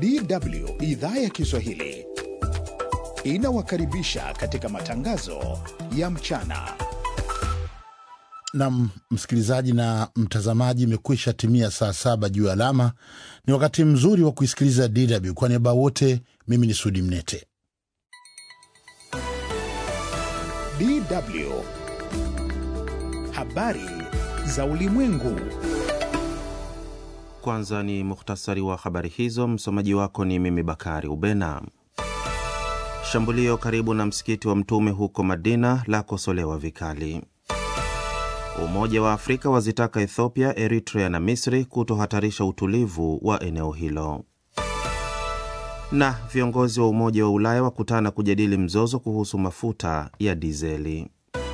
DW idhaa ya Kiswahili inawakaribisha katika matangazo ya mchana. Na msikilizaji na mtazamaji, imekwisha timia saa 7 juu alama. Ni wakati mzuri wa kuisikiliza DW. Kwa niaba wote, mimi ni Sudi Mnete. DW habari za ulimwengu. Kwanza ni mukhtasari wa habari hizo. Msomaji wako ni mimi Bakari Ubena. Shambulio karibu na msikiti wa Mtume huko Madina la kosolewa vikali. Umoja wa Afrika wazitaka Ethiopia, Eritrea na Misri kutohatarisha utulivu wa eneo hilo. Na viongozi wa Umoja wa Ulaya wakutana kujadili mzozo kuhusu mafuta ya dizeli.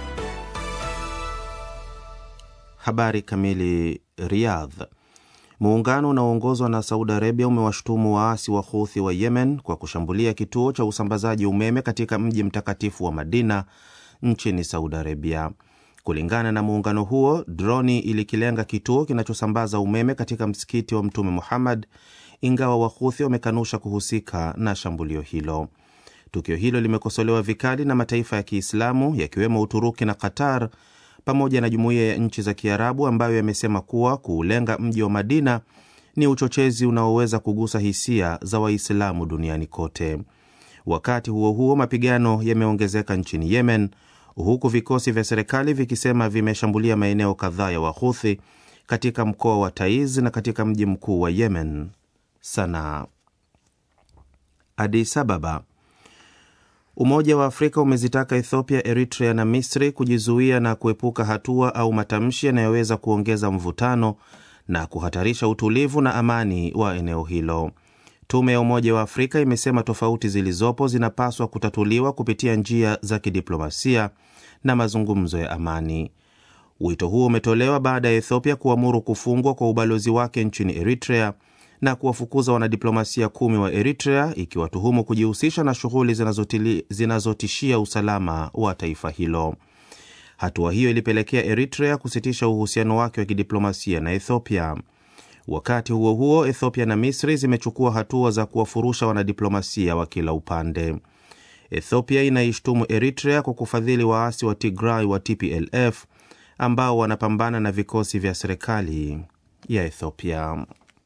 Habari kamili. Riyadh. Muungano unaoongozwa na Saudi Arabia umewashtumu waasi wa Houthi wa Yemen kwa kushambulia kituo cha usambazaji umeme katika mji mtakatifu wa Madina nchini Saudi Arabia. Kulingana na muungano huo, droni ilikilenga kituo kinachosambaza umeme katika msikiti wa Mtume Muhammad, ingawa Wahouthi wamekanusha kuhusika na shambulio hilo. Tukio hilo limekosolewa vikali na mataifa ya Kiislamu yakiwemo Uturuki na Qatar pamoja na jumuiya ya nchi za Kiarabu, ambayo yamesema kuwa kuulenga mji wa Madina ni uchochezi unaoweza kugusa hisia za Waislamu duniani kote. Wakati huo huo, mapigano yameongezeka nchini Yemen, huku vikosi vya serikali vikisema vimeshambulia maeneo kadhaa ya Wahouthi katika mkoa wa Taiz na katika mji mkuu wa Yemen, Sanaa. Addis Ababa. Umoja wa Afrika umezitaka Ethiopia, Eritrea na Misri kujizuia na kuepuka hatua au matamshi yanayoweza kuongeza mvutano na kuhatarisha utulivu na amani wa eneo hilo. Tume ya Umoja wa Afrika imesema tofauti zilizopo zinapaswa kutatuliwa kupitia njia za kidiplomasia na mazungumzo ya amani. Wito huo umetolewa baada ya Ethiopia kuamuru kufungwa kwa ubalozi wake nchini Eritrea na kuwafukuza wanadiplomasia 10 wa Eritrea, ikiwatuhumu kujihusisha na shughuli zinazotishia usalama wa taifa hilo. Hatua hiyo ilipelekea Eritrea kusitisha uhusiano wake wa kidiplomasia na Ethiopia. Wakati huo huo, Ethiopia na Misri zimechukua hatua za kuwafurusha wanadiplomasia wa kila upande. Ethiopia inaishtumu Eritrea kwa kufadhili waasi wa Tigray wa TPLF ambao wanapambana na vikosi vya serikali ya Ethiopia.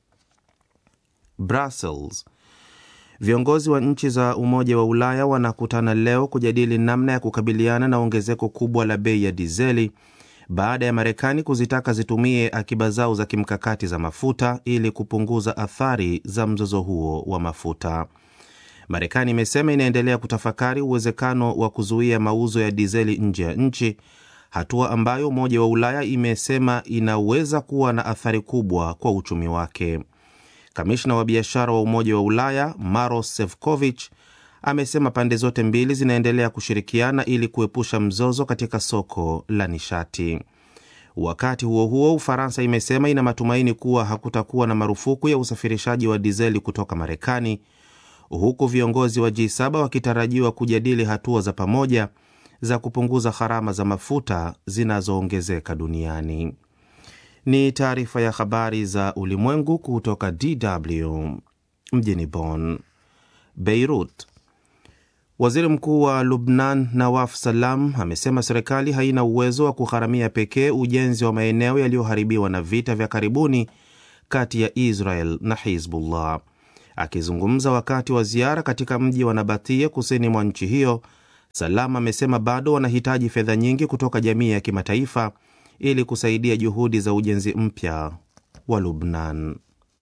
Brussels. Viongozi wa nchi za Umoja wa Ulaya wanakutana leo kujadili namna ya kukabiliana na ongezeko kubwa la bei ya dizeli baada ya Marekani kuzitaka zitumie akiba zao za kimkakati za mafuta ili kupunguza athari za mzozo huo wa mafuta. Marekani imesema inaendelea kutafakari uwezekano wa kuzuia mauzo ya dizeli nje ya nchi, hatua ambayo Umoja wa Ulaya imesema inaweza kuwa na athari kubwa kwa uchumi wake. Kamishna wa biashara wa Umoja wa Ulaya Maros Sefcovic amesema pande zote mbili zinaendelea kushirikiana ili kuepusha mzozo katika soko la nishati. Wakati huo huo, Ufaransa imesema ina matumaini kuwa hakutakuwa na marufuku ya usafirishaji wa dizeli kutoka Marekani, huku viongozi wa G7 wakitarajiwa kujadili hatua za pamoja za kupunguza gharama za mafuta zinazoongezeka duniani. Ni taarifa ya habari za ulimwengu kutoka DW mjini Bonn. Beirut. Waziri Mkuu wa Lubnan Nawaf Salam amesema serikali haina uwezo wa kugharamia pekee ujenzi wa maeneo yaliyoharibiwa na vita vya karibuni kati ya Israel na Hezbollah. Akizungumza wakati wa ziara katika mji wa Nabatia kusini mwa nchi hiyo, Salam amesema bado wanahitaji fedha nyingi kutoka jamii ya kimataifa ili kusaidia juhudi za ujenzi mpya wa Lubnan.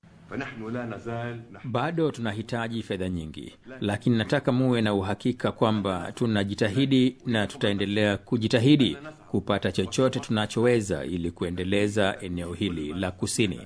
Bado tunahitaji fedha nyingi, lakini nataka muwe na uhakika kwamba tunajitahidi na tutaendelea kujitahidi kupata chochote tunachoweza ili kuendeleza eneo hili la kusini.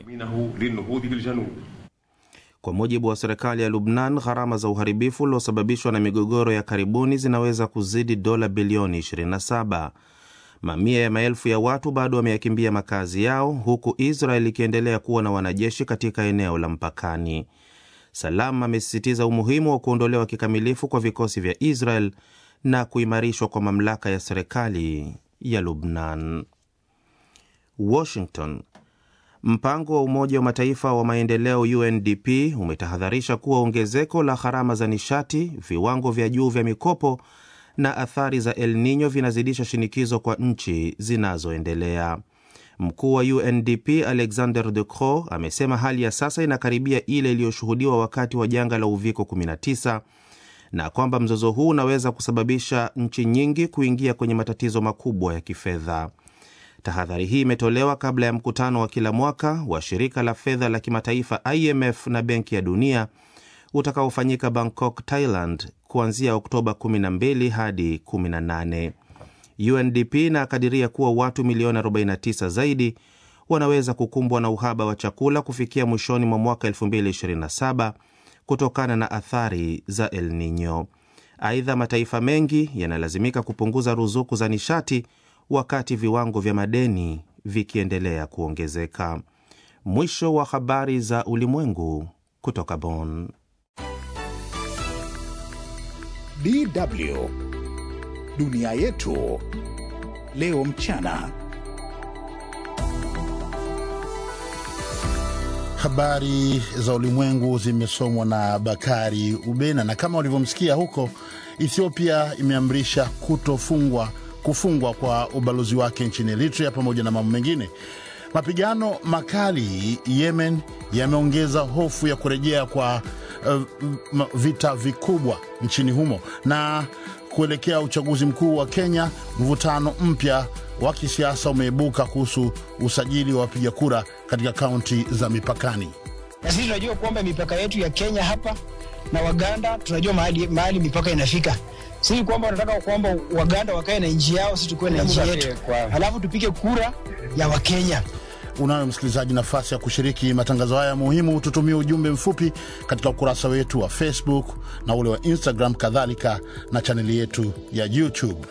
Kwa mujibu wa serikali ya Lubnan, gharama za uharibifu uliosababishwa na migogoro ya karibuni zinaweza kuzidi dola bilioni 27. Mamia ya maelfu ya watu bado wameyakimbia makazi yao, huku Israel ikiendelea kuwa na wanajeshi katika eneo la mpakani. Salam amesisitiza umuhimu wa kuondolewa kikamilifu kwa vikosi vya Israel na kuimarishwa kwa mamlaka ya serikali ya Lubnan. Washington. Mpango wa Umoja wa Mataifa wa maendeleo UNDP umetahadharisha kuwa ongezeko la gharama za nishati, viwango vya juu vya mikopo na athari za El Nino vinazidisha shinikizo kwa nchi zinazoendelea. Mkuu wa UNDP Alexander De Croo amesema hali ya sasa inakaribia ile iliyoshuhudiwa wakati wa janga la uviko 19 na kwamba mzozo huu unaweza kusababisha nchi nyingi kuingia kwenye matatizo makubwa ya kifedha. Tahadhari hii imetolewa kabla ya mkutano wa kila mwaka wa shirika la fedha la kimataifa IMF na Benki ya Dunia utakaofanyika Bangkok, Thailand kuanzia Oktoba 12 hadi 18. UNDP inakadiria kuwa watu milioni 49 zaidi wanaweza kukumbwa na uhaba wa chakula kufikia mwishoni mwa mwaka 2027 kutokana na athari za El Nino. Aidha, mataifa mengi yanalazimika kupunguza ruzuku za nishati wakati viwango vya madeni vikiendelea kuongezeka. Mwisho wa habari za ulimwengu kutoka Bonn. DW Dunia Yetu leo mchana. Habari za ulimwengu zimesomwa na Bakari Ubena. Na kama ulivyomsikia huko, Ethiopia imeamrisha kufungwa kwa ubalozi wake nchini Eritrea pamoja na mambo mengine. Mapigano makali Yemen yameongeza hofu ya kurejea kwa vita vikubwa nchini humo. Na kuelekea uchaguzi mkuu wa Kenya, mvutano mpya wa kisiasa umeibuka kuhusu usajili wa wapiga kura katika kaunti za mipakani. Na sisi tunajua kwamba mipaka yetu ya Kenya hapa na Waganda, tunajua mahali mipaka inafika. Sisi kwamba tunataka kwamba Waganda wakae na nchi yao, sisi tukue na nchi yetu. Alafu tupige kura ya Wakenya. Unayo msikilizaji nafasi ya kushiriki matangazo haya muhimu. Tutumie ujumbe mfupi katika ukurasa wetu wa Facebook na ule wa Instagram, kadhalika na chaneli yetu ya YouTube.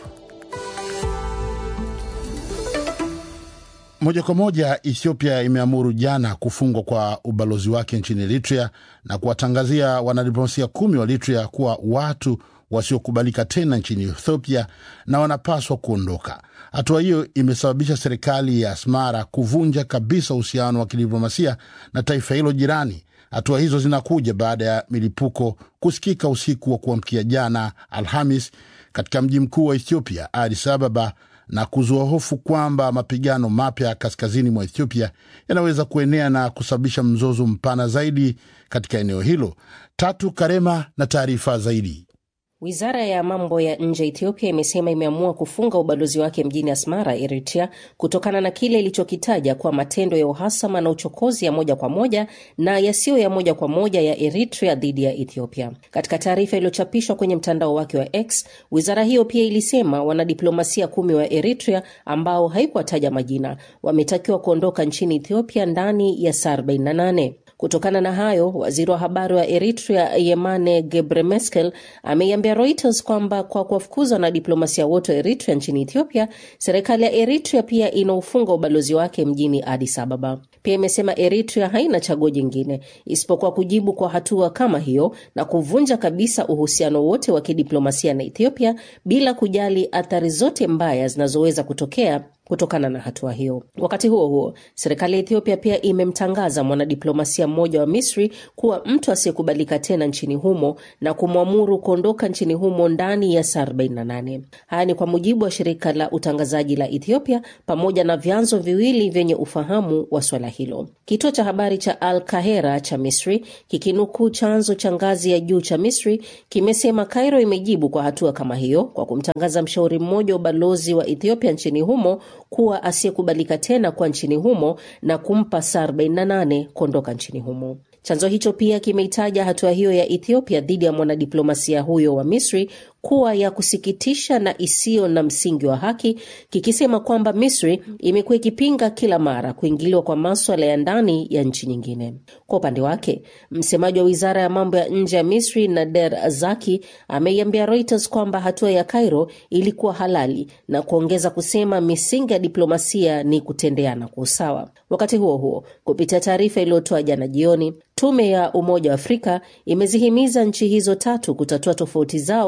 Moja kwa moja, Ethiopia imeamuru jana kufungwa kwa ubalozi wake nchini Eritrea na kuwatangazia wanadiplomasia 10 wa Eritrea kuwa watu wasiokubalika tena nchini Ethiopia na wanapaswa kuondoka. Hatua hiyo imesababisha serikali ya Asmara kuvunja kabisa uhusiano wa kidiplomasia na taifa hilo jirani. Hatua hizo zinakuja baada ya milipuko kusikika usiku wa kuamkia jana Alhamis katika mji mkuu wa Ethiopia, Addis Ababa, na kuzua hofu kwamba mapigano mapya kaskazini mwa Ethiopia yanaweza kuenea na kusababisha mzozo mpana zaidi katika eneo hilo. Tatu Karema na taarifa zaidi. Wizara ya mambo ya nje Ethiopia imesema imeamua kufunga ubalozi wake mjini Asmara, Eritrea, kutokana na kile ilichokitaja kwa matendo ya uhasama na uchokozi ya moja kwa moja na yasiyo ya moja kwa moja ya Eritrea dhidi ya Ethiopia. Katika taarifa iliyochapishwa kwenye mtandao wake wa X, wizara hiyo pia ilisema wanadiplomasia 10 wa Eritrea ambao haikuwataja majina wametakiwa kuondoka nchini Ethiopia ndani ya saa 48. Kutokana na hayo, waziri wa habari wa Eritrea Yemane Gebremeskel ameiambia Reuters kwamba kwa kuwafukuza na diplomasia wote wa Eritrea nchini Ethiopia, serikali ya Eritrea pia inaufunga ubalozi wake mjini Addis Ababa. Pia imesema Eritrea haina chaguo jingine isipokuwa kujibu kwa hatua kama hiyo na kuvunja kabisa uhusiano wote wa kidiplomasia na Ethiopia bila kujali athari zote mbaya zinazoweza kutokea kutokana na hatua hiyo. Wakati huo huo, serikali ya Ethiopia pia imemtangaza mwanadiplomasia mmoja wa Misri kuwa mtu asiyekubalika tena nchini humo na kumwamuru kuondoka nchini humo ndani ya saa 48. Haya ni kwa mujibu wa shirika la utangazaji la Ethiopia pamoja na vyanzo viwili vyenye ufahamu wa swala hilo. Kituo cha habari cha Al Kahera cha Misri kikinukuu chanzo cha ngazi ya juu cha Misri kimesema Cairo imejibu kwa hatua kama hiyo kwa kumtangaza mshauri mmoja wa balozi wa Ethiopia nchini humo kuwa asiyekubalika tena kwa nchini humo na kumpa saa 48 kuondoka nchini humo. Chanzo hicho pia kimeitaja hatua hiyo ya Ethiopia dhidi ya mwanadiplomasia huyo wa Misri kuwa ya kusikitisha na isiyo na msingi wa haki, kikisema kwamba Misri imekuwa ikipinga kila mara kuingiliwa kwa masuala ya ndani ya nchi nyingine. Kwa upande wake, msemaji wa wizara ya mambo ya nje ya Misri Nader Zaki ameiambia Reuters kwamba hatua ya Cairo ilikuwa halali na kuongeza kusema misingi ya diplomasia ni kutendeana kwa usawa. Wakati huo huo, kupitia taarifa iliyotoa jana jioni, Tume ya Umoja wa Afrika imezihimiza nchi hizo tatu kutatua tofauti zao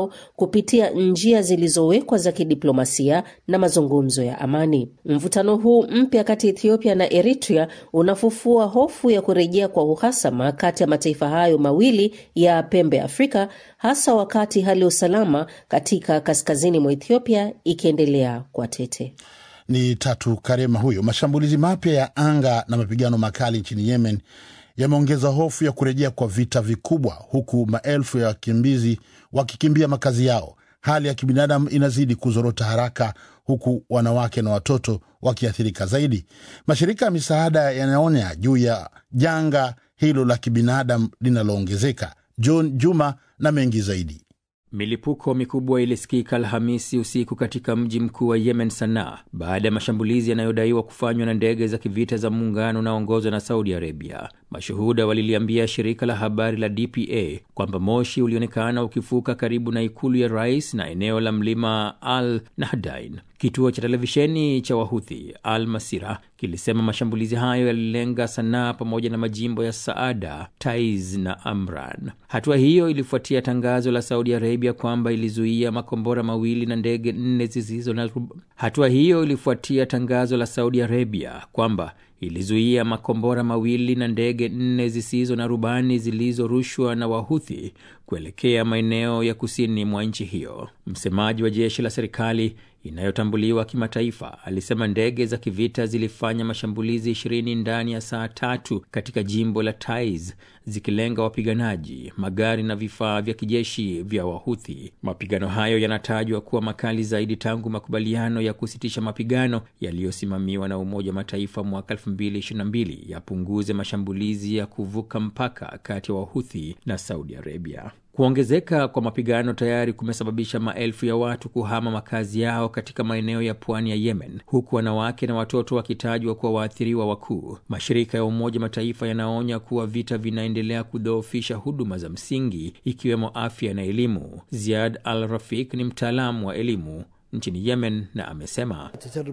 kupitia njia zilizowekwa za kidiplomasia na mazungumzo ya amani. Mvutano huu mpya kati ya Ethiopia na Eritrea unafufua hofu ya kurejea kwa uhasama kati ya mataifa hayo mawili ya pembe Afrika, hasa wakati hali ya usalama katika kaskazini mwa Ethiopia ikiendelea kwa tete. Ni Tatu Karema huyo. Mashambulizi mapya ya anga na mapigano makali nchini Yemen yameongeza hofu ya kurejea kwa vita vikubwa, huku maelfu ya wakimbizi wakikimbia makazi yao. Hali ya kibinadamu inazidi kuzorota haraka, huku wanawake na watoto wakiathirika zaidi. Mashirika ya misaada yanaonya juu ya janga hilo la kibinadamu linaloongezeka. John Juma na mengi zaidi. Milipuko mikubwa ilisikika Alhamisi usiku katika mji mkuu wa Yemen, Sanaa, baada ya mashambulizi yanayodaiwa kufanywa na ndege za kivita za muungano unaoongozwa na Saudi Arabia. Mashuhuda waliliambia shirika la habari la DPA kwamba moshi ulionekana ukifuka karibu na ikulu ya rais na eneo la mlima Al Nahdain. Kituo cha televisheni cha Wahuthi Al Masira kilisema mashambulizi hayo yalilenga Sanaa pamoja na majimbo ya Saada, Taiz na Amran. Hatua hiyo ilifuatia tangazo la Saudi Arabia kwamba ilizuia makombora mawili na ndege 4 zisizo na rubani. Hatua hiyo ilifuatia tangazo la Saudi Arabia kwamba ilizuia makombora mawili na ndege 4 zisizo na rubani zilizorushwa na Wahuthi kuelekea maeneo ya kusini mwa nchi hiyo. Msemaji wa jeshi la serikali inayotambuliwa kimataifa alisema ndege za kivita zilifanya mashambulizi 20 ndani ya saa 3 katika jimbo la Taiz, zikilenga wapiganaji, magari na vifaa vya kijeshi vya Wahuthi. Mapigano hayo yanatajwa kuwa makali zaidi tangu makubaliano ya kusitisha mapigano yaliyosimamiwa na Umoja wa Mataifa mwaka 2022 yapunguze mashambulizi ya kuvuka mpaka kati ya Wahuthi na Saudi Arabia. Kuongezeka kwa mapigano tayari kumesababisha maelfu ya watu kuhama makazi yao katika maeneo ya pwani ya Yemen, huku wanawake na watoto wakitajwa kuwa waathiriwa wakuu. Mashirika ya Umoja Mataifa yanaonya kuwa vita vinaendelea kudhoofisha huduma za msingi ikiwemo afya na elimu. Ziad Al-Rafiq ni mtaalamu wa elimu nchini Yemen na amesema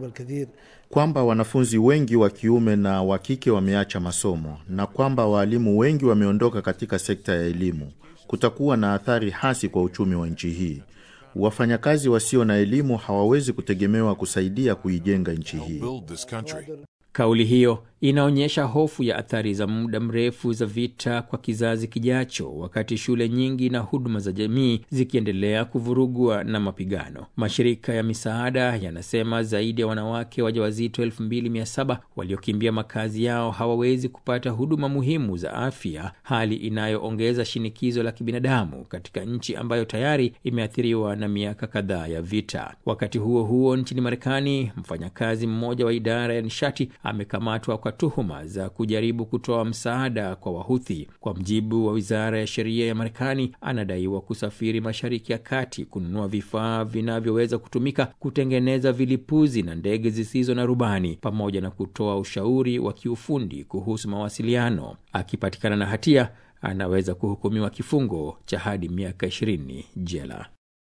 kwamba wanafunzi wengi wa kiume na wa kike wameacha masomo na kwamba walimu wengi wameondoka katika sekta ya elimu. Kutakuwa na athari hasi kwa uchumi wa nchi hii. Wafanyakazi wasio na elimu hawawezi kutegemewa kusaidia kuijenga nchi hii. Kauli hiyo inaonyesha hofu ya athari za muda mrefu za vita kwa kizazi kijacho, wakati shule nyingi na huduma za jamii zikiendelea kuvurugwa na mapigano. Mashirika ya misaada yanasema zaidi ya wanawake wajawazito 2700 waliokimbia makazi yao hawawezi kupata huduma muhimu za afya, hali inayoongeza shinikizo la kibinadamu katika nchi ambayo tayari imeathiriwa na miaka kadhaa ya vita. Wakati huo huo, nchini Marekani, mfanyakazi mmoja wa idara ya nishati amekamatwa kwa tuhuma za kujaribu kutoa msaada kwa Wahuthi. Kwa mjibu wa Wizara ya Sheria ya Marekani, anadaiwa kusafiri Mashariki ya Kati kununua vifaa vinavyoweza kutumika kutengeneza vilipuzi na ndege zisizo na rubani, pamoja na kutoa ushauri wa kiufundi kuhusu mawasiliano. Akipatikana na hatia, anaweza kuhukumiwa kifungo cha hadi miaka 20 jela.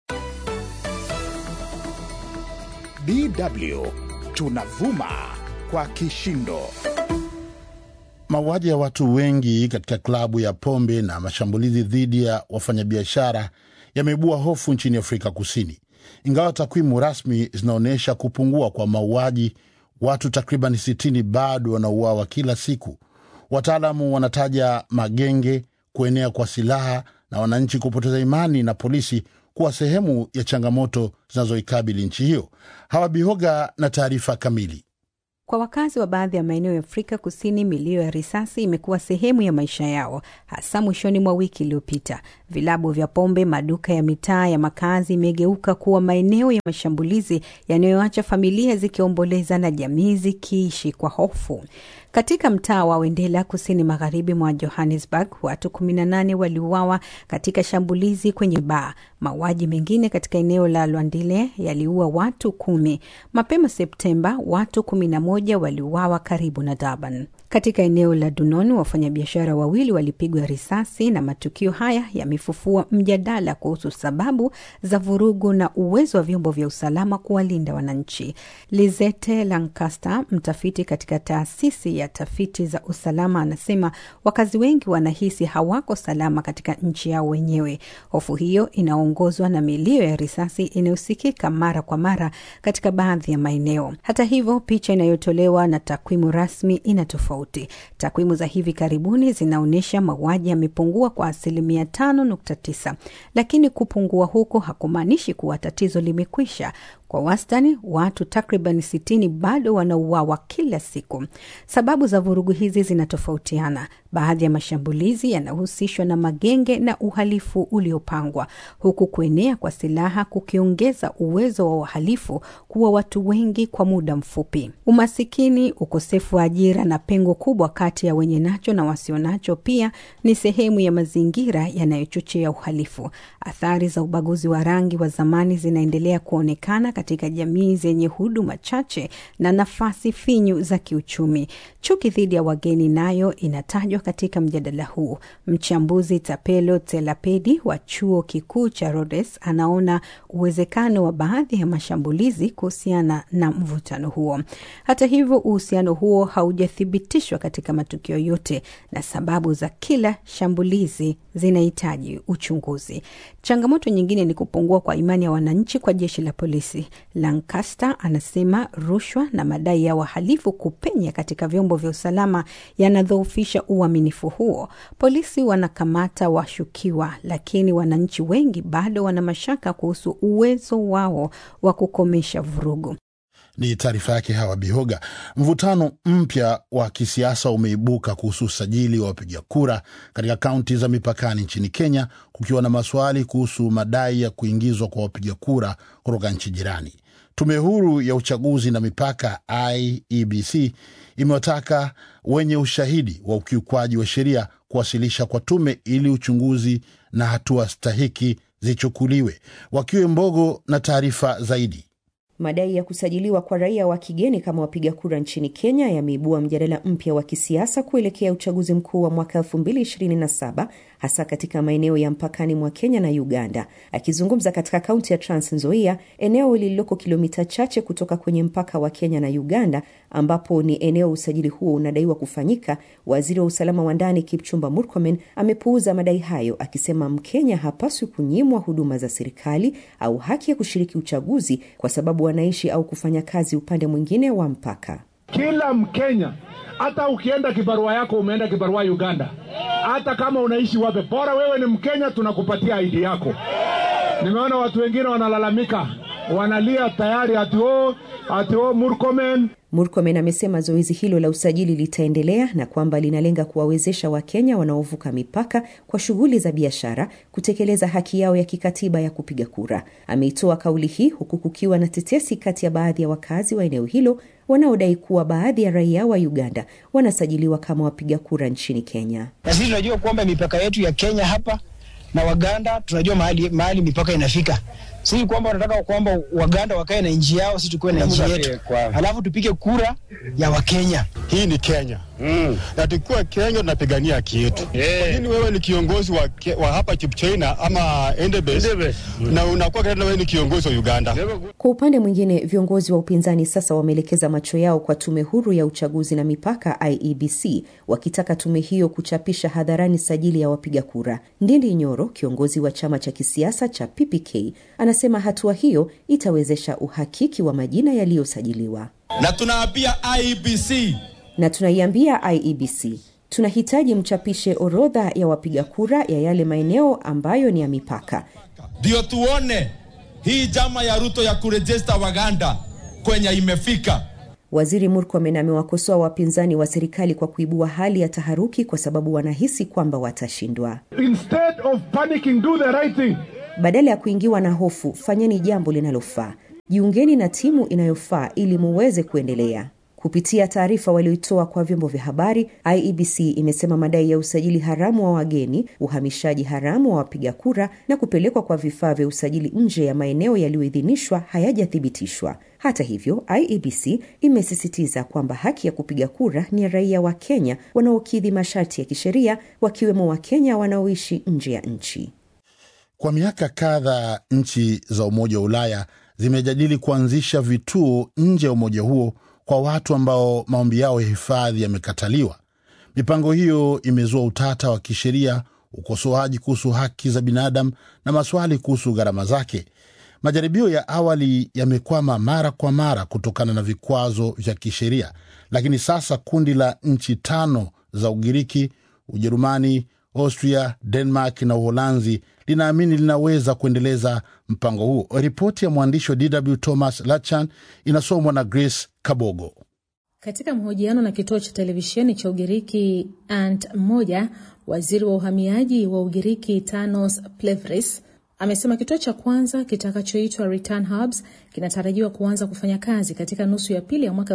DW tunavuma kwa kishindo. Mauaji ya watu wengi katika klabu ya pombe na mashambulizi dhidi ya wafanyabiashara yameibua hofu nchini Afrika Kusini. Ingawa takwimu rasmi zinaonyesha kupungua kwa mauaji, watu takriban 60 bado wanauawa kila siku. Wataalamu wanataja magenge, kuenea kwa silaha na wananchi kupoteza imani na polisi kuwa sehemu ya changamoto zinazoikabili nchi hiyo. Hawa Bihoga na taarifa kamili. Kwa wakazi wa baadhi ya maeneo ya Afrika Kusini, milio ya risasi imekuwa sehemu ya maisha yao, hasa mwishoni mwa wiki iliyopita. Vilabu vya pombe, maduka ya mitaa ya makazi imegeuka kuwa maeneo ya mashambulizi yanayoacha familia zikiomboleza na jamii zikiishi kwa hofu. Katika mtaa wa Wendela kusini magharibi mwa Johannesburg, watu 18 waliuawa katika shambulizi kwenye baa. Mauaji mengine katika eneo la Lwandile yaliua watu 10. Mapema Septemba, watu 11 waliuawa karibu na Durban. Katika eneo la Dunoni, wafanyabiashara wawili walipigwa risasi na matukio haya yamefufua mjadala kuhusu sababu za vurugu na uwezo wa vyombo vya usalama kuwalinda wananchi. Lizette Lancaster, mtafiti katika taasisi ya tafiti za usalama, anasema wakazi wengi wanahisi hawako salama katika nchi yao wenyewe. Hofu hiyo inaongozwa na milio ya risasi inayosikika mara kwa mara katika baadhi ya maeneo. Hata hivyo, picha inayotolewa na takwimu rasmi ina tofauti. Takwimu za hivi karibuni zinaonyesha mauaji yamepungua kwa 5.9%, lakini kupungua huko hakumaanishi kuwa tatizo limekwisha. Kwa wastani, watu takriban 60 bado wanauawa kila siku. Sababu za vurugu hizi zinatofautiana. Baadhi ya mashambulizi yanahusishwa na magenge na uhalifu uliopangwa, huku kuenea kwa silaha kukiongeza uwezo wa wahalifu kuwa watu wengi kwa muda mfupi. Umasikini, ukosefu wa ajira na pengo kubwa kati ya wenye nacho na wasionacho pia ni sehemu ya mazingira yanayochochea uhalifu. Athari za ubaguzi wa rangi wa zamani zinaendelea kuonekana katika jamii zenye huduma chache na nafasi finyu za kiuchumi. Chuki dhidi ya wageni nayo inatajwa katika mjadala huu. Mchambuzi Tapelo Telapedi wa chuo kikuu cha Rhodes anaona uwezekano wa baadhi ya mashambulizi kuhusiana na mvutano huo. Hata hivyo, uhusiano huo haujathibitishwa katika matukio yote na sababu za kila shambulizi zinahitaji uchunguzi. Changamoto nyingine ni kupungua kwa imani ya wananchi kwa jeshi la polisi. Lancaster anasema rushwa na madai ya wahalifu kupenya katika vyombo vya usalama yanadhoofisha uaminifu huo. Polisi wanakamata washukiwa, lakini wananchi wengi bado wana mashaka kuhusu uwezo wao wa kukomesha vurugu. Ni taarifa yake Hawa Bihoga. Mvutano mpya wa kisiasa umeibuka kuhusu usajili wa wapiga kura katika kaunti za mipakani nchini Kenya, kukiwa na maswali kuhusu madai ya kuingizwa kwa wapiga kura kutoka nchi jirani. Tume huru ya uchaguzi na mipaka IEBC imewataka wenye ushahidi wa ukiukwaji wa sheria kuwasilisha kwa tume ili uchunguzi na hatua stahiki zichukuliwe. Wakiwe Mbogo na taarifa zaidi. Madai ya kusajiliwa kwa raia wa kigeni kama wapiga kura nchini Kenya yameibua mjadala mpya wa kisiasa kuelekea uchaguzi mkuu wa mwaka 2027, hasa katika maeneo ya mpakani mwa Kenya na Uganda. Akizungumza katika kaunti ya Trans Nzoia, eneo lililoko kilomita chache kutoka kwenye mpaka wa Kenya na Uganda, ambapo ni eneo usajili huo unadaiwa kufanyika, waziri wa usalama wa ndani Kipchumba Murkomen amepuuza madai hayo, akisema Mkenya hapaswi kunyimwa huduma za serikali au haki ya kushiriki uchaguzi kwa sababu wanaishi au kufanya kazi upande mwingine wa mpaka. Kila Mkenya, hata ukienda kibarua yako umeenda kibarua Uganda, hata kama unaishi wapi, bora wewe ni Mkenya, tunakupatia ID yako. Nimeona watu wengine wanalalamika, wanalia tayari ati Murkomen amesema zoezi hilo la usajili litaendelea na kwamba linalenga kuwawezesha Wakenya wanaovuka mipaka kwa shughuli za biashara kutekeleza haki yao ya kikatiba ya kupiga kura. Ameitoa kauli hii huku kukiwa na tetesi kati ya baadhi ya wakazi wa eneo hilo wanaodai kuwa baadhi ya raia wa Uganda wanasajiliwa kama wapiga kura nchini Kenya. Na sisi tunajua kwamba mipaka yetu ya Kenya hapa na Waganda tunajua mahali mipaka inafika. Sisi kwamba wanataka kwamba Waganda wakae na nchi yao, sisi tukue na nchi yetu. Alafu tupige kura ya Wakenya. Hii ni Kenya. Na tukiwa Kenya tunapigania haki yetu. Kwa nini wewe ni kiongozi wa hapa Kipchina ama Endebess na unakuwa tena wewe ni kiongozi wa Uganda? Kwa upande mwingine, viongozi wa upinzani sasa wameelekeza macho yao kwa tume huru ya uchaguzi na mipaka IEBC, wakitaka tume hiyo kuchapisha hadharani sajili ya wapiga kura. Ndindi Nyoro, kiongozi wa chama cha kisiasa cha PPK, anasema hatua hiyo itawezesha uhakiki wa majina yaliyosajiliwa. Na tunaiambia IEBC, tunahitaji mchapishe orodha ya wapiga kura ya yale maeneo ambayo ni ya mipaka. Ndio tuone hii jama ya Ruto ya kurejista Waganda kwenye imefika. Waziri Murkomen amewakosoa wapinzani wa serikali kwa kuibua hali ya taharuki kwa sababu wanahisi kwamba watashindwa. Instead of panicking, do the right thing. Badala ya kuingiwa na hofu, fanyeni jambo linalofaa. Jiungeni na timu inayofaa ili muweze kuendelea. Kupitia taarifa walioitoa kwa vyombo vya habari, IEBC imesema madai ya usajili haramu wa wageni, uhamishaji haramu wa wapiga kura na kupelekwa kwa vifaa vya usajili nje ya maeneo yaliyoidhinishwa hayajathibitishwa. Hata hivyo, IEBC imesisitiza kwamba haki ya kupiga kura ni ya raia wa Kenya wanaokidhi masharti ya kisheria, wakiwemo wa Kenya wanaoishi nje ya nchi. Kwa miaka kadhaa, nchi za Umoja wa Ulaya zimejadili kuanzisha vituo nje ya umoja huo kwa watu ambao maombi yao ya hifadhi yamekataliwa. Mipango hiyo imezua utata wa kisheria, ukosoaji kuhusu haki za binadamu na maswali kuhusu gharama zake. Majaribio ya awali yamekwama mara kwa mara kutokana na vikwazo vya kisheria, lakini sasa kundi la nchi 5 za Ugiriki, Ujerumani, Austria, Denmark na Uholanzi linaamini linaweza kuendeleza mpango huo. Ripoti ya mwandishi wa DW Thomas Lachan inasomwa na Grace Kabogo. Katika mahojiano na kituo cha televisheni cha Ugiriki Ant1, waziri wa uhamiaji wa Ugiriki Tanos Plevris amesema kituo cha kwanza kitakachoitwa Return Hubs kinatarajiwa kuanza kufanya kazi katika nusu ya pili ya mwaka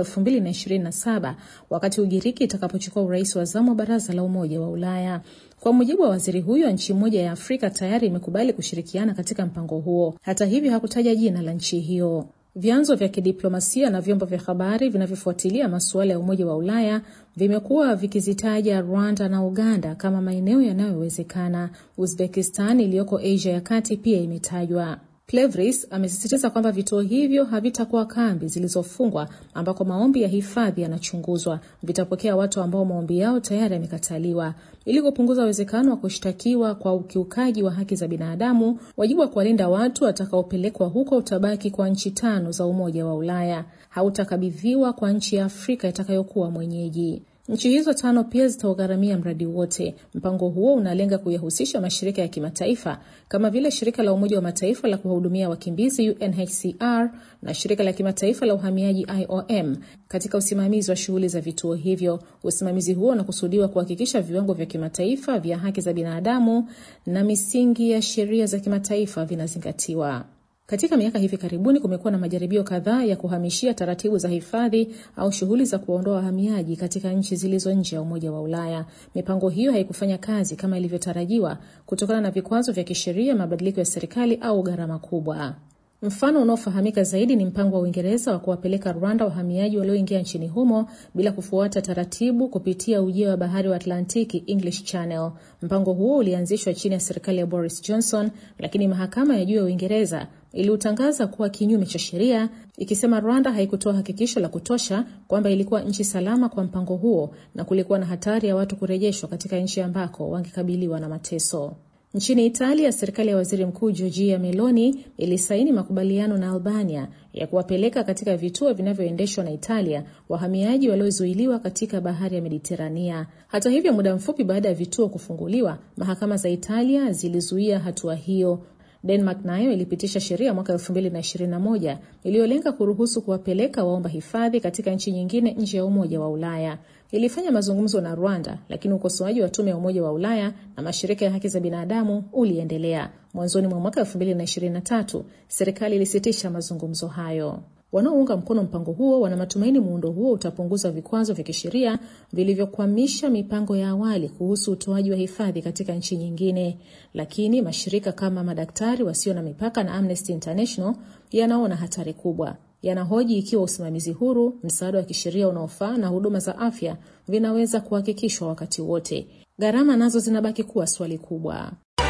2027 wakati Ugiriki itakapochukua urais wa zamu wa Baraza la Umoja wa Ulaya. Kwa mujibu wa waziri huyo, nchi moja ya Afrika tayari imekubali kushirikiana katika mpango huo. Hata hivyo, hakutaja jina la nchi hiyo. Vyanzo vya kidiplomasia na vyombo vya habari vinavyofuatilia masuala ya Umoja wa Ulaya vimekuwa vikizitaja Rwanda na Uganda kama maeneo yanayowezekana. Uzbekistan iliyoko Asia ya Kati pia imetajwa. Plevris amesisitiza kwamba vituo hivyo havitakuwa kambi zilizofungwa ambako maombi ya hifadhi yanachunguzwa. Vitapokea watu ambao maombi yao tayari yamekataliwa. Ili kupunguza uwezekano wa kushtakiwa kwa ukiukaji wa haki za binadamu, wajibu wa kuwalinda watu watakaopelekwa huko utabaki kwa nchi 5 za Umoja wa Ulaya. Hautakabidhiwa kwa nchi ya Afrika itakayokuwa mwenyeji. Nchi hizo 5 pia zitaugharamia mradi wote. Mpango huo unalenga kuyahusisha mashirika ya kimataifa kama vile shirika la Umoja wa Mataifa la kuhudumia wakimbizi UNHCR na shirika la kimataifa la uhamiaji IOM katika usimamizi wa shughuli za vituo hivyo. Usimamizi huo unakusudiwa kuhakikisha viwango vya kimataifa vya haki za binadamu na misingi ya sheria za kimataifa vinazingatiwa. Katika miaka hivi karibuni kumekuwa na majaribio kadhaa ya kuhamishia taratibu za hifadhi au shughuli za kuondoa wahamiaji katika nchi zilizo nje ya Umoja wa Ulaya. Mipango hiyo haikufanya kazi kama ilivyotarajiwa kutokana na vikwazo vya kisheria, mabadiliko ya serikali au gharama kubwa. Mfano unaofahamika zaidi ni mpango wa Uingereza wa kuwapeleka Rwanda wahamiaji walioingia nchini humo bila kufuata taratibu kupitia ujio wa bahari wa Atlantiki, English Channel. Mpango huo ulianzishwa chini ya serikali ya Boris Johnson, lakini mahakama ya juu ya Uingereza iliutangaza kuwa kinyume cha sheria, ikisema Rwanda haikutoa hakikisho la kutosha kwamba ilikuwa nchi salama kwa mpango huo na kulikuwa na hatari ya watu kurejeshwa katika nchi ambako wangekabiliwa na mateso. Nchini Italia, serikali ya Waziri Mkuu Giorgia Meloni ilisaini makubaliano na Albania ya kuwapeleka katika vituo vinavyoendeshwa na Italia wahamiaji waliozuiliwa katika bahari ya Mediterania. Hata hivyo, muda mfupi baada ya vituo kufunguliwa, mahakama za Italia zilizuia hatua hiyo. Denmark nayo ilipitisha sheria mwaka 2021 iliyolenga kuruhusu kuwapeleka waomba hifadhi katika nchi nyingine nje ya Umoja wa Ulaya. Ilifanya mazungumzo na Rwanda, lakini ukosoaji wa tume ya Umoja wa Ulaya na mashirika ya haki za binadamu uliendelea. Mwanzoni mwa mwaka 2023, serikali ilisitisha mazungumzo hayo. Wanaounga mkono mpango huo wana matumaini muundo huo utapunguza vikwazo vya kisheria vilivyokwamisha mipango ya awali kuhusu utoaji wa hifadhi katika nchi nyingine. Lakini mashirika kama Madaktari Wasio na Mipaka na Amnesty International yanaona hatari kubwa. Yanahoji ikiwa usimamizi huru, msaada wa kisheria unaofaa na huduma za afya vinaweza kuhakikishwa wakati wote. Gharama nazo zinabaki kuwa swali kubwa.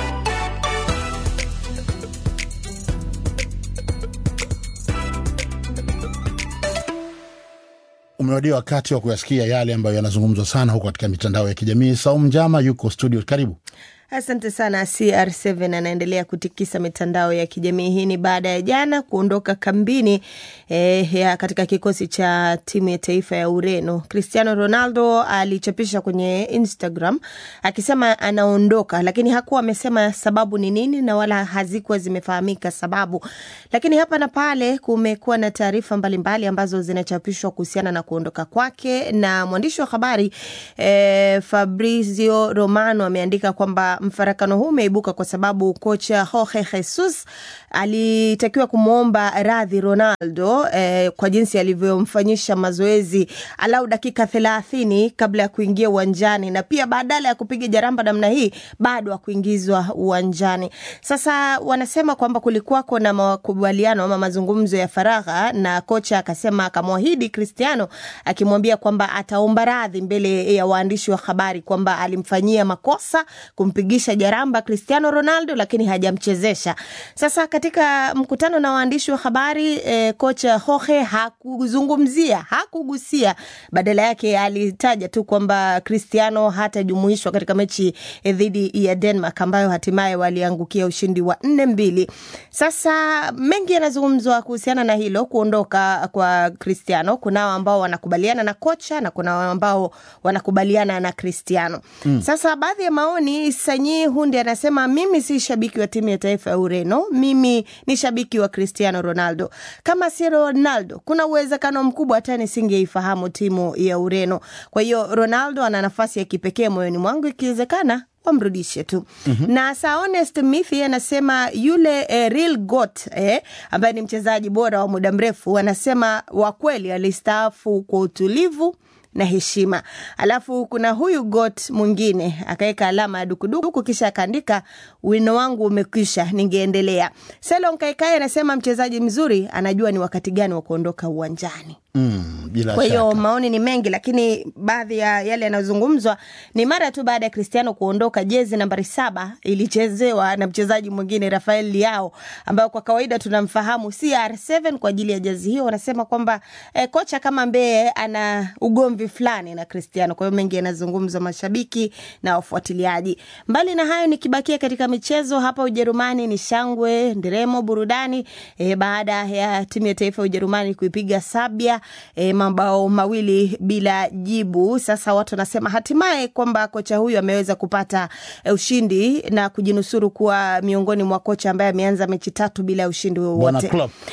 Umewadia wakati wa kuyasikia yale ambayo yanazungumzwa sana huko katika mitandao ya kijamii. Saumu Njama yuko studio, karibu. Asante sana. CR7 anaendelea kutikisa mitandao ya kijamii. Hii ni baada ya jana kuondoka kambini katika kikosi cha timu ya taifa ya Ureno. Cristiano Ronaldo alichapisha kwenye Instagram akisema anaondoka, lakini hakuwa amesema sababu ni nini na wala hazikuwa zimefahamika sababu. Lakini hapa na pale kumekuwa na taarifa mbalimbali ambazo zinachapishwa kuhusiana na kuondoka kwake, na mwandishi wa habari Fabrizio Romano ameandika kwamba kwamba mfarakano huu umeibuka kwa sababu kocha Jorge Jesus alitakiwa kumwomba radhi Ronaldo kwa jinsi alivyomfanyisha mazoezi alau dakika 30 kabla ya kuingia uwanjani, na pia badala ya kupiga jaramba namna hii bado hakuingizwa uwanjani. Sasa wanasema kwamba kulikuwa na makubaliano ama mazungumzo ya faragha, na kocha akasema akamwahidi Cristiano akimwambia kwamba ataomba radhi mbele ya waandishi wa habari kwamba alimfanyia makosa kumpigisha jaramba Cristiano Ronaldo lakini hajamchezesha. Sasa katika mkutano na waandishi wa habari kocha Jorge hakugusia, badala yake alitaja tu kwamba Cristiano hatajumuishwa katika mechi dhidi ya Denmark ambayo hatimaye waliangukia ushindi wa 4-2. Sasa mengi yanazungumzwa kuhusiana na hilo kuondoka kwa Cristiano. Kuna ambao wanakubaliana na kocha na kuna ambao wanakubaliana na Cristiano. Sasa baadhi ya maoni, Sanyi Hundi anasema mimi si shabiki wa timu ya taifa ya Ureno, mimi ni shabiki wa Cristiano Ronaldo. Kama si Ronaldo, kuna uwezekano mkubwa hata nisingeifahamu timu ya Ureno. Kwa hiyo Ronaldo ana nafasi ya kipekee moyoni mwangu, ikiwezekana wamrudishe tu. Na Honest Mithi anasema yule Real Goat ambaye ni mchezaji bora wa muda mrefu, anasema wa kweli alistaafu kwa utulivu na heshima. Alafu kuna huyu Goat mwingine akaeka alama ya dukuduku kisha akaandika wino wangu umekwisha, ningeendelea. Selon Kaikai anasema mchezaji mzuri anajua ni wakati gani wa kuondoka uwanjani. Kwa hiyo maoni ni mengi, lakini baadhi ya yale yanayozungumzwa ni mara tu baada ya Cristiano kuondoka, jezi nambari 7 ilichezewa na mchezaji mwingine Rafael Leao ambaye kwa kawaida tunamfahamu CR7 kwa ajili ya jezi hiyo. Wanasema kwamba kocha kama Mbee ana ugomvi fulani na Cristiano. Kwa hiyo mengi yanazungumzwa, mashabiki na wafuatiliaji. Mbali na hayo, nikibakia katika michezo hapa Ujerumani, ni shangwe, nderemo, burudani baada ya timu ya taifa ya Ujerumani kuipiga Serbia mabao 2 bila jibu. Sasa watu wanasema hatimaye kwamba kocha huyu ameweza kupata ushindi na kujinusuru kuwa miongoni mwa kocha ambaye ameanza mechi 3 bila ushindi wowote.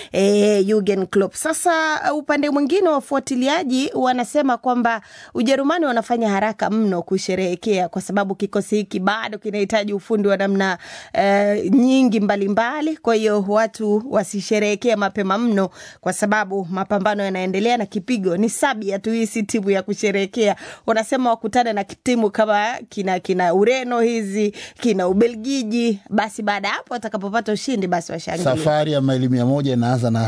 Jurgen Klopp. Sasa upande mwingine wafuatiliaji wanasema kwamba Ujerumani wanafanya haraka mno kusherehekea kwa sababu kikosi hiki bado kinahitaji ufundi wa namna nyingi mbalimbali. Kwa hiyo watu wasisherehekea mapema mno kwa sababu mapambano yanaendelea na kipigo ni Serbia tu, hii si timu ya kusherehekea. Wanasema wakutane na timu kama kina Ureno hizi, kina Ubelgiji, basi baada hapo watakapopata ushindi basi washangilie. Safari ya maili 100 inaanza na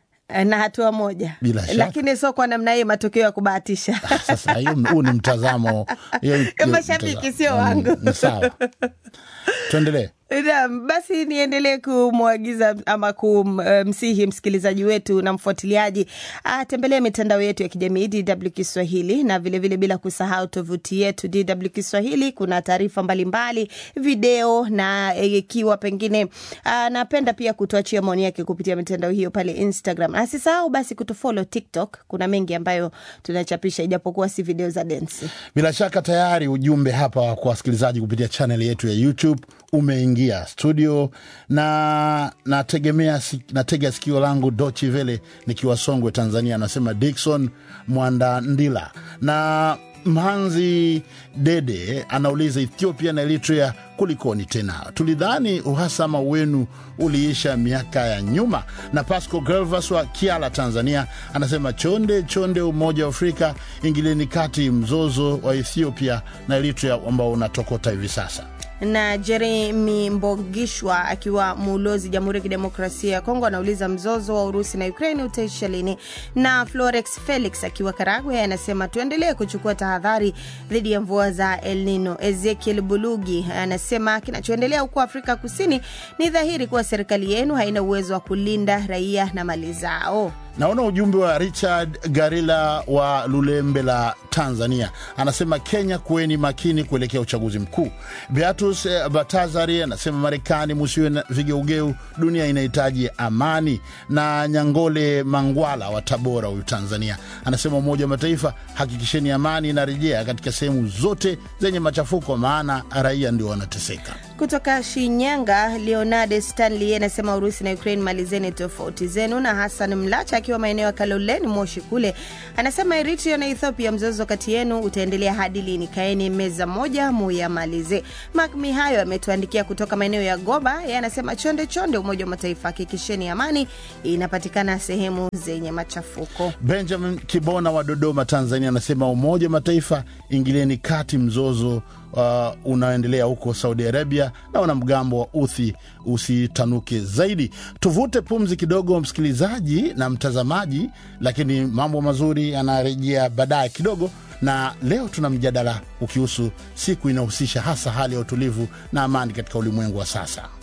hatua moja. Lakini sio kwa namna hiyo matokeo ya kubahatisha. Sasa huu ni mtazamo. Mashabiki sio wangu. Sawa. Tuendelee. Basi niendelee kumwagiza ama kumsihi msikilizaji wetu na mfuatiliaji atembelee mitandao yetu ya kijamii DW Kiswahili, na vile vile bila kusahau tovuti yetu DW Kiswahili. Kuna taarifa mbalimbali, video, na ikiwa pengine napenda pia kutuachia maoni yake kupitia mitandao hiyo pale Instagram. Asisahau basi kutufollow TikTok, kuna mengi ambayo tunachapisha ijapokuwa si video za dance. Bila shaka tayari ujumbe hapa kwa wasikilizaji kupitia channel yetu ya YouTube umeingia studio, na natega sikio langu Deutsche Welle nikiwa Songwe, Tanzania. Anasema Dickson Mwandandila. Na Mhanzi Dede anauliza Ethiopia na Eritrea kulikoni tena? Tulidhani uhasama wenu uliisha miaka ya nyuma. Na Pasco Gervas wa Kiala, Tanzania anasema chonde Umoja wa Afrika ingilieni kati mzozo wa Ethiopia na Eritrea ambao unatokota hivi sasa. Na Jeremy Mbogishwa akiwa Mulozi, Jamhuri ya Kidemokrasia ya Kongo, anauliza mzozo wa Urusi na Ukraine utaisha lini? Na Florex Felix akiwa Karagwe anasema tuendelee kuchukua tahadhari dhidi ya mvua za El Nino. Ezekiel Bulugi anasema kinachoendelea huko Afrika Kusini ni dhahiri kuwa serikali yenu haina uwezo wa kulinda raia na mali zao. Naona ujumbe wa Richard Garila wa Lulembe la Tanzania. Anasema Kenya kuweni makini kuelekea uchaguzi mkuu. Beatus Batazari anasema Marekani musiwe na vigeugeu, dunia inahitaji amani. Na Nyangole Mangwala wa Tabora wa Tanzania anasema Umoja wa Mataifa hakikisheni amani inarejea katika sehemu zote zenye machafuko, maana raia ndio wanateseka. Kutoka Shinyanga, Leonard Stanley anasema Urusi na Ukraine malizeni tofauti zenu. Na Hassan Mlacha akiwa maeneo ya Kaloleni Moshi kule anasema Eritrea na Ethiopia, mzozo kati yenu utaendelea hadi lini? Kaeni meza moja muyamalize. Mark Mihayo ametuandikia kutoka maeneo ya Goba, yeye anasema chonde chonde, Umoja wa Mataifa hakikisheni amani inapatikana sehemu zenye machafuko. Benjamin Kibona wa Dodoma, Tanzania anasema Umoja wa Mataifa ingilieni kati mzozo unaendelea huko Saudi Arabia na wanamgambo wa Houthi usitanuke zaidi. Tuvute pumzi kidogo msikilizaji na mtazamaji, lakini mambo mazuri yanarejea baadaye kidogo. Na leo tuna mjadala ukihusu siku inayohusisha hasa hali ya utulivu na amani katika ulimwengu wa sasa.